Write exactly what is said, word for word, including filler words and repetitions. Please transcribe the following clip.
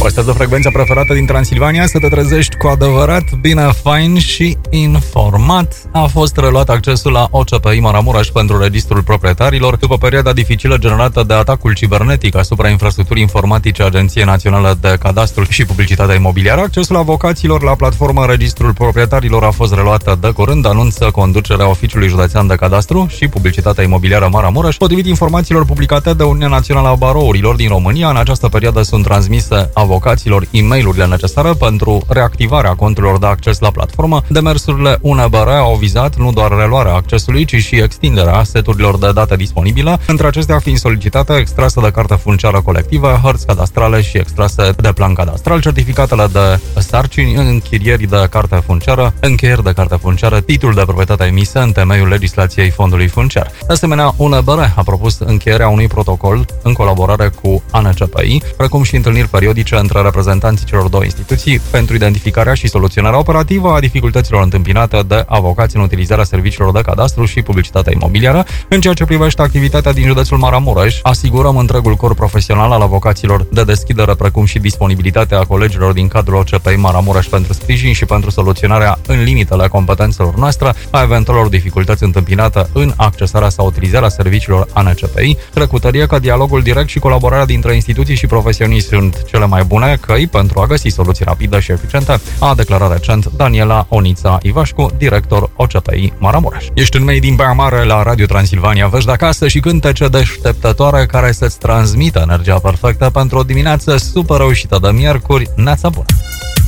Păstrează frecvența preferată din Transilvania să te trezești cu adevărat bine, fain și informat. A fost reluat accesul la O C P I Maramureș pentru registrul proprietarilor după perioada dificilă generată de atacul cibernetic asupra infrastructurii informatice Agenției Naționale de Cadastru și Publicitatea Imobiliară. Accesul avocaților la platforma Registrul Proprietarilor a fost reluat de curând, anunță conducerea Oficiului Județean de Cadastru și Publicitatea Imobiliară Maramureș. Potrivit informațiilor publicate de Uniunea Națională a Barourilor din România, în această perioadă sunt transmise avocaților e-mail-urile necesare pentru reactivarea conturilor de acces la platformă. Demersurile U N B R au vizat nu doar reluarea accesului, ci și extinderea seturilor de date disponibile, între acestea fiind solicitate extrase de carte funciară colectivă, hărți cadastrale și extrase de plan cadastral, certificatele de sarcini, închirieri de carte funciară, încheieri de carte funciară, titlul de proprietate emise în temeiul legislației fondului funciar. De asemenea, U N B R a propus încheierea unui protocol în colaborare cu A N C P I, precum și întâlniri periodice între reprezentanții celor două instituții pentru identificarea și soluționarea operativă a dificultăților întâmpinate de avocați în utilizarea serviciilor de cadastru și publicitatea imobiliară. În ceea ce privește activitatea din județul Maramureș, asigurăm întregul corp profesional al avocaților de deschidere, precum și disponibilitatea colegilor din cadrul O C P I Maramureș pentru sprijin și pentru soluționarea în limitele competențelor noastre a eventualelor dificultăți întâmpinate în accesarea sau utilizarea serviciilor A N C P I. Recutărie că dialogul direct și colaborarea dintre instituții și profesioniști sunt cele mai bune căi pentru a găsi soluții rapide și eficiente, a declarat recent Daniela Onița Ivașcu, director O C P I Maramureș. Ești în mei din Baia Mare la Radio Transilvania, vești de acasă și cântece deșteptătoare care să-ți transmită energia perfectă pentru o dimineață super reușită de miercuri. Neața bună!